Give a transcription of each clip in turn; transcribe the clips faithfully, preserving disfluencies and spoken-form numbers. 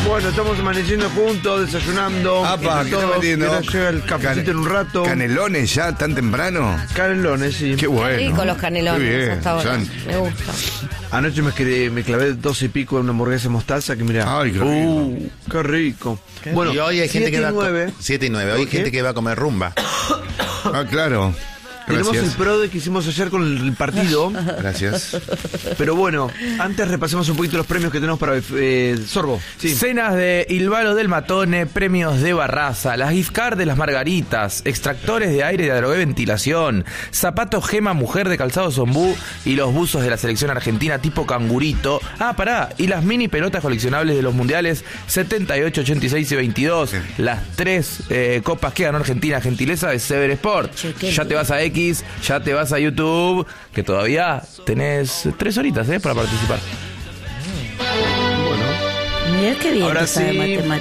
Bueno, estamos amaneciendo juntos, desayunando. Apa, ¿qué todo, está metiendo? llega el cafecito Cane- en un rato. ¿Canelones ya tan temprano? Canelones, sí. Qué bueno. Rico los canelones. Qué bien, hasta ahora. San. Me gusta. Anoche me, quedé, me clavé doce y pico en una hamburguesa de mostaza que mirá. Ay, qué rico. Uh, qué rico. Bueno, y hoy hay gente que va a nueve. siete y nueve. Hoy hay ¿Por qué? gente que va a comer rumba. Ah, claro. Tenemos el Gracias. PRODE que hicimos ayer con el partido. Gracias. Pero bueno, antes repasemos un poquito los premios que tenemos para eh, Sorbo. Sí. Cenas de Ilvalo del Matone, premios de Barraza, las gift card de las Margaritas, extractores de aire de Adrogué Ventilación, zapatos Gema Mujer de Calzado Zombú y los buzos de la selección argentina tipo cangurito. Ah, pará, y las mini pelotas coleccionables de los mundiales setenta y ocho, ochenta y seis y veintidós. Las tres eh, copas que ganó Argentina, gentileza de Sever Sport. Che, qué Ya te vas a X, ya te vas a YouTube, que todavía tenés tres horitas eh, para participar. Mirá qué bien Ahora que sabe sí.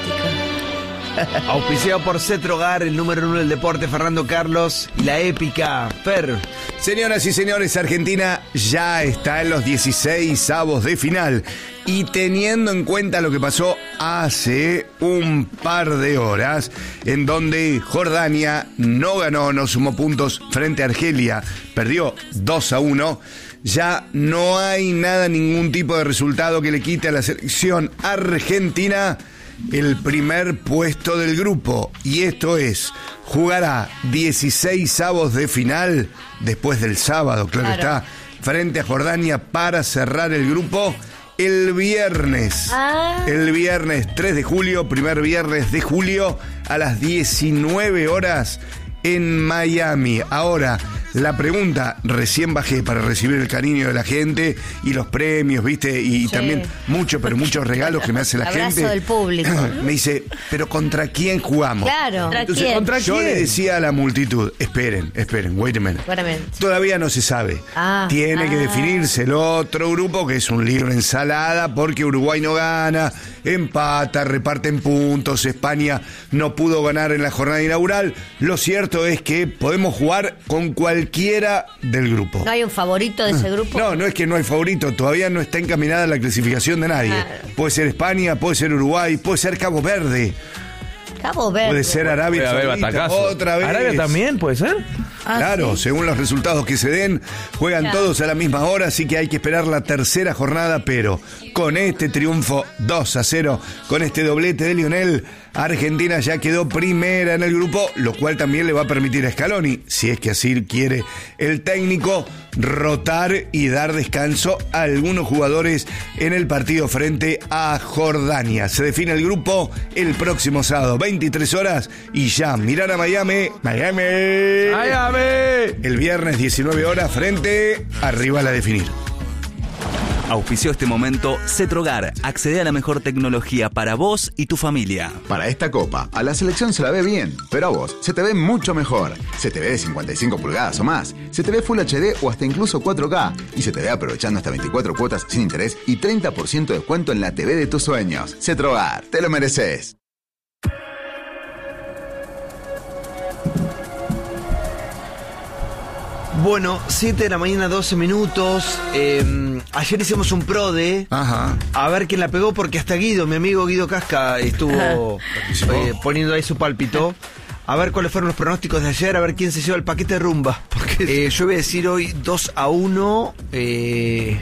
matemática. Auspiciado por Cetrogar, el número uno del deporte, Fernando Carlos y la épica Fer. Señoras y señores, Argentina ya está en los dieciséis avos de final. Y teniendo en cuenta lo que pasó hace un par de horas, en donde Jordania no ganó, no sumó puntos frente a Argelia, perdió dos a uno, ya no hay nada, ningún tipo de resultado que le quite a la selección argentina el primer puesto del grupo. Y esto es, jugará dieciséis avos de final después del sábado, claro, Claro. está, frente a Jordania para cerrar el grupo el viernes. Ah. El viernes tres de julio, primer viernes de julio, a las diecinueve horas en Miami. Ahora, la pregunta, recién bajé para recibir el cariño de la gente y los premios, ¿viste? Y Sí. también muchos, pero muchos regalos que me hace la Abrazo gente. del público. Me dice, ¿pero contra quién jugamos? Claro. ¿Contra Entonces, quién? ¿contra yo quién? le decía a la multitud, esperen, esperen, wait a minute. Wait a minute. Todavía no se sabe. Ah, Tiene que ah. definirse el otro grupo, que es un libro ensalada, porque Uruguay no gana, empata, reparten puntos, España no pudo ganar en la jornada inaugural. Lo cierto es que podemos jugar con cualquiera del grupo. ¿No hay un favorito de ese grupo? No, no es que no hay favorito, todavía no está encaminada la clasificación de nadie. Claro. Puede ser España, puede ser Uruguay, puede ser Cabo Verde, Cabo Verde. puede ser Arabia Puede haber Saudita, batacazo. otra vez. ¿Arabia también puede ser? Ah, Claro, ¿sí? según los resultados que se den, juegan Claro. todos a la misma hora, así que hay que esperar la tercera jornada, pero con este triunfo dos a cero, con este doblete de Lionel, Argentina ya quedó primera en el grupo, lo cual también le va a permitir a Scaloni, si es que así quiere el técnico, rotar y dar descanso a algunos jugadores en el partido frente a Jordania. Se define el grupo el próximo sábado, veintitrés horas, y ya mirar a Miami, Miami. ¡Ay, a ver! El viernes diecinueve horas frente a rival a definir. Auspició este momento Cetrogar. Accede a la mejor tecnología para vos y tu familia. Para esta copa, a la selección se la ve bien, pero a vos se te ve mucho mejor. Se te ve de cincuenta y cinco pulgadas o más, se te ve Full H D o hasta incluso cuatro K, y se te ve aprovechando hasta veinticuatro cuotas sin interés y treinta por ciento de descuento en la T V de tus sueños. Cetrogar, te lo mereces. Bueno, siete de la mañana, doce minutos. Eh, ayer hicimos un PRODE. Ajá. A ver quién la pegó, porque hasta Guido, mi amigo Guido Casca, estuvo eh, poniendo ahí su pálpito. A ver cuáles fueron los pronósticos de ayer, a ver quién se lleva el paquete de rumba. Porque eh, yo voy a decir hoy dos a uno. Eh,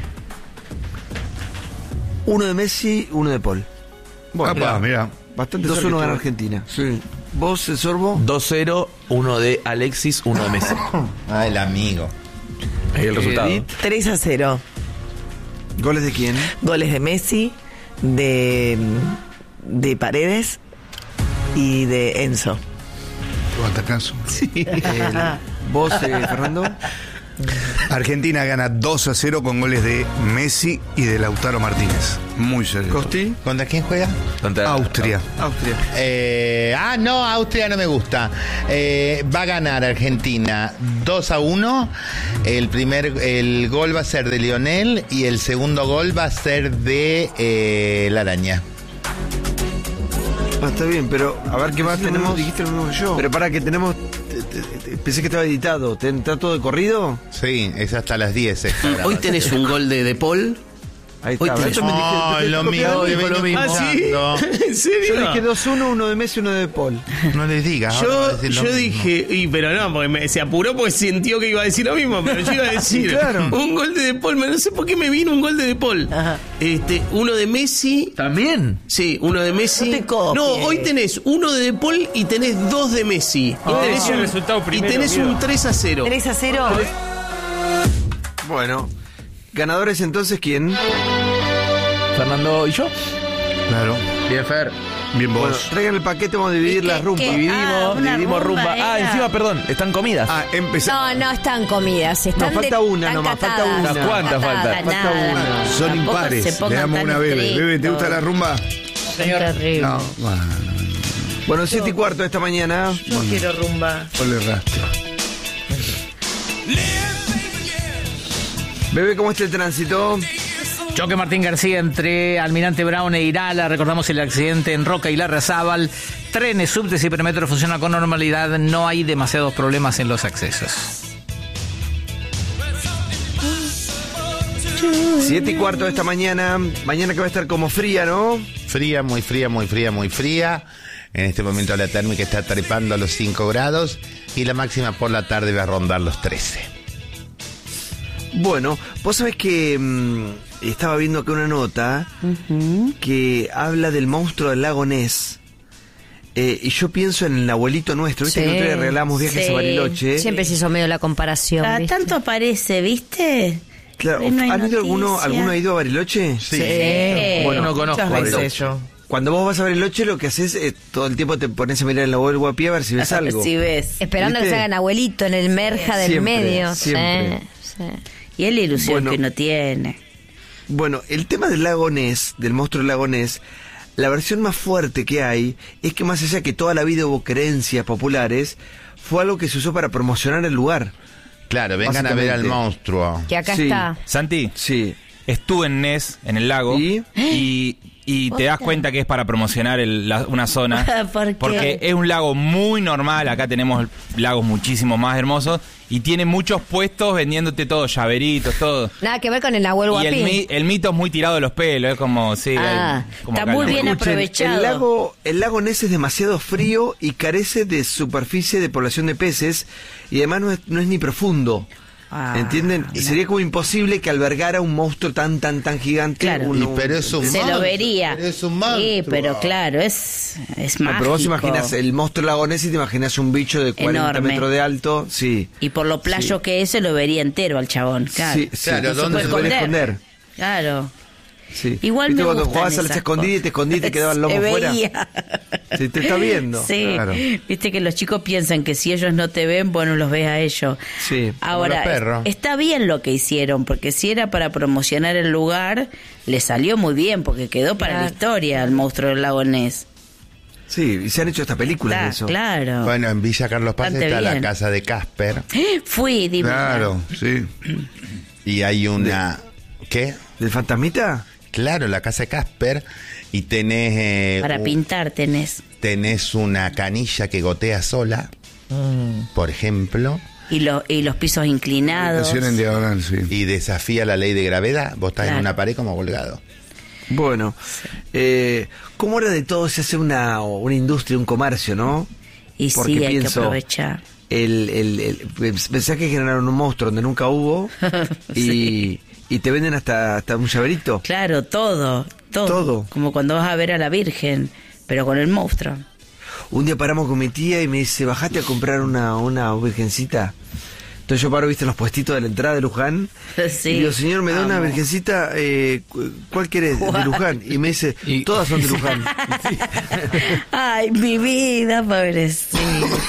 uno de Messi, uno de Paul. Apa, mira. Bastante dos a uno gana Argentina. Sí. ¿Vos, el Sorbo? dos cero, uno de Alexis, uno de Messi. Ah, el amigo. Ahí el resultado. Edith. tres a cero. ¿Goles de quién? Goles de Messi, de, de Paredes y de Enzo. Batacazo. ¿Vos, eh, Fernando? Argentina gana dos a cero con goles de Messi y de Lautaro Martínez. Muy serio. ¿Costi? ¿Contra quién juega? Contra- Austria. Austria. Eh, ah, no, Austria no me gusta. Eh, va a ganar Argentina dos a uno. El primer el gol va a ser de Lionel y el segundo gol va a ser de eh, la araña. Ah, está bien, pero a ver qué más tenemos. Dijiste lo mismo que yo. Pero para que tenemos. te- te- te- Pensé que estaba editado. ¿Te- ¿Está todo de corrido? Sí, es hasta las diez. esta Hoy grabación. tenés un gol de De Paul Ahí está. Uy, ¿ves? yo también dije- Oh, te- lo te- mismo, te- dijo lo mismo. ¿Ah, sí? ¿En serio? Yo dije dos uno, uno de Messi, uno de Paul. No les digas. ahora va a Yo, decir lo yo mismo. dije, y, pero no, porque me, se apuró porque sintió que iba a decir lo mismo, pero yo iba a decir Claro. un gol de De Paul, no sé por qué me vino un gol de De Paul. Ajá. Este, uno de Messi. ¿También? Sí, uno de Messi. No te copies. No, hoy tenés uno de De Paul y tenés dos de Messi. Y tenés Dice el un, resultado y primero, tenés Guido. un tres a cero. tres a cero. Bueno, ganadores entonces, ¿quién? Fernando y yo. Claro. Bien, Fer. Bien vos. Bueno, traigan el paquete, vamos a dividir ¿Y las qué- rumbas. qué? Dividimos, Ah, una dividimos rumba rumba. Ah, era. encima, perdón, están comidas. Ah, empezamos. No, no están comidas, están No, falta de- una están nomás, falta catadas. una. ¿Cuántas Catadas, faltan? Falta nada. una. Son Tampoco impares. se Le pongan damos tan una bebé. estrictos. Bebe, ¿te gusta la rumba? Terrible. No. Bueno, Bueno, siete y cuarto esta mañana. No quiero rumba. no le rastre. Bebé, ¿cómo está el tránsito? Choque Martín García entre Almirante Brown e Irala. Recordamos el accidente en Roca y Larrazábal. Trenes, subtes y perimetro funcionan con normalidad. No hay demasiados problemas en los accesos. Siete y cuarto de esta mañana. Mañana que va a estar como fría, ¿no? Fría, muy fría, muy fría, muy fría. En este momento la térmica está trepando a los cinco grados y la máxima por la tarde va a rondar los trece. Bueno, vos sabés que mm, estaba viendo acá una nota que habla del monstruo del lago Ness. Eh, y yo pienso en el abuelito nuestro. ¿Viste que nosotros le regalamos viajes sí. a Bariloche? Siempre se hizo medio la comparación. Cada ¿viste? tanto aparece, ¿viste? Claro, Hoy no hay ¿han ido alguno, noticia. alguno ha ido a Bariloche? Sí. Bueno, no conozco. Muchas Cuando, veces yo. cuando vos vas a Bariloche, lo que haces es todo el tiempo te pones a mirar en la web guapía a ver si ves algo. Si ves. Esperando ¿Viste? que se hagan abuelito en el merja del Siempre, medio. siempre. Sí, sí. Y es la ilusión Bueno. que no tiene. Bueno, el tema del lago Ness, del monstruo del lago Ness, la versión más fuerte que hay es que más allá que toda la vida hubo creencias populares, fue algo que se usó para promocionar el lugar. Claro, vengan a ver al Básicamente. monstruo. Que acá Sí. está. Santi, Sí. estuve en Ness, en el lago, ¿Y? y, y te das cuenta que es para promocionar el- la- una zona. ¿Por qué? Porque es un lago muy normal, acá tenemos lagos muchísimo más hermosos, y tiene muchos puestos vendiéndote todo, llaveritos, todo. Nada que ver con el Nahuel Y el, Guapín. mi- el mito es muy tirado de los pelos, es como, sí, Ah, hay- como está acá muy no. bien Escuchen, aprovechado. El lago, el lago Ness es demasiado frío y carece de superficie de población de peces y además no es, no es ni profundo. Ah, ¿Entienden? Y sería como imposible que albergara un monstruo tan, tan, tan gigante. Claro. uno- Y pero es un Se lo monstruo, vería. pero es un monstruo. Sí, pero claro, es, es No, mágico. pero vos imaginás el monstruo del lago Ness y te imaginas un bicho de cuarenta Enorme. metros de alto. Sí. Y por lo playo que es, se lo vería entero al chabón. Claro. Sí, sí. Claro, No se ¿dónde puede se puede esconder. Claro. Sí. Igual ¿Viste me cuando gustan jugabas al esas escondite y te cosas. escondí y te quedaba el lomo Se fuera? veía. Sí, te está viendo. Sí, Claro. viste que los chicos piensan que si ellos no te ven, bueno, los ves a ellos. Sí. Ahora, Como los perros. es- está bien lo que hicieron, porque si era para promocionar el lugar, le salió muy bien, porque quedó para la Claro. historia el monstruo del lago Ness. Sí, y se han hecho hasta películas de Está, eso. claro. Bueno, en Villa Carlos Paz Bastante está la bien. casa de Casper Fui, divina. Claro, sí. y hay una... ¿Qué? ¿Del fantasmita? Claro, la casa de Casper y tenés... eh, Para un- pintar tenés. tenés una canilla que gotea sola, por ejemplo, Y, lo- y los pisos inclinados. Habitación en diagonal, sí. y desafía la ley de gravedad. Vos estás Claro. en una pared como colgado. Bueno, eh, ¿cómo ahora de todo se hace una, una industria, un comercio, no? Y Porque sí, hay que pienso, aprovechar. El, el, el- pensás que generaron un monstruo donde nunca hubo y, Sí. y te venden hasta, hasta un llaverito. Claro, todo, todo. Todo. Como cuando vas a ver a la Virgen, pero con el monstruo. Un día paramos con mi tía y me dice, bajate a comprar una, una virgencita. Entonces yo paro, viste, en los puestitos de la entrada de Luján. Sí, Y digo, señor, me da una amo. virgencita, eh, cu- ¿cuál querés? De ¿Cuál? Luján. Y me dice, Y- todas son de Luján. Ay, mi vida, pobrecito.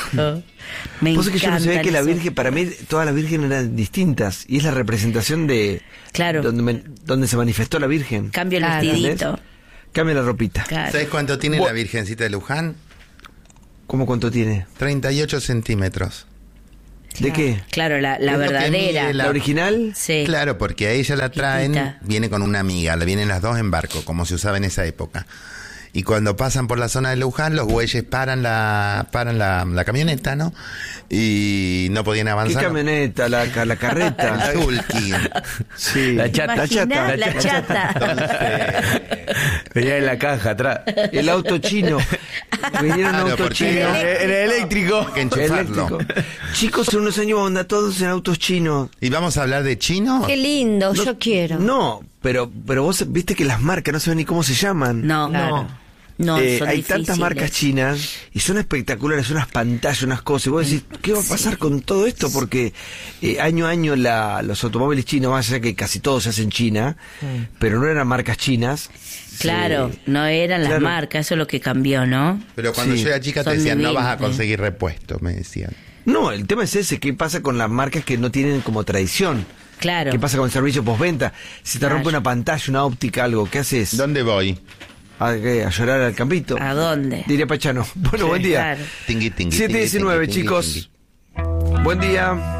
Me Vos sabés que yo no sabía encantan que la esos- Virgen, para mí todas las vírgenes eran distintas. Y es la representación de Claro. donde, me- donde se manifestó la Virgen. Cambio el Claro. vestidito. Cambia la ropita. Claro. ¿Sabés cuánto tiene Bu- la Virgencita de Luján? ¿Cómo cuánto tiene? treinta y ocho centímetros. ¿De qué? Claro, la, la Es lo que verdadera. mide ¿La original? Sí. Claro, porque a ella la traen, Chiquita. viene con una amiga, la vienen las dos en barco, como se usaba en esa época. y cuando pasan por la zona de Luján, los güeyes paran la paran la, la camioneta, ¿no? Y no podían ¿Qué avanzar. camioneta? La, ca- la carreta. El Tulki. Sí. La chata. La chata. La chata. Venía en la caja atrás. El auto chino. Vinieron un Claro, auto porque chino. era- Era eléctrico. Hay que enchufarlo. Eléctrico. Chicos, en unos años vamos a andar todos en autos chinos. ¿Y vamos a hablar de chino? Qué lindo, yo quiero. No, pero, pero vos viste que las marcas no saben ni cómo se llaman. No, Claro. no, Eh, son hay difíciles. tantas marcas chinas y son espectaculares, unas pantallas, unas cosas. Y vos decís, ¿qué va a pasar con todo esto? Porque eh, año a año la, los automóviles chinos, más allá que casi todos se hacen en China, pero no eran marcas chinas. Claro, Sí. no eran las Claro. marcas, eso es lo que cambió, ¿no? Pero cuando Sí. yo era chica te Son decían, no vas a divinos, conseguir repuesto, me decían. No, el tema es ese, ¿qué pasa con las marcas que no tienen como tradición? Claro. ¿Qué pasa con el servicio postventa? Si te Claro. rompe una pantalla, una óptica, algo, ¿qué haces? ¿Dónde voy? ¿A, qué? ¿A llorar al campito? ¿A dónde? Diría Pachano. Bueno, buen día. Claro. Tingui, tingui, siete tingui, diecinueve, tingui, chicos. tingui. Buen día.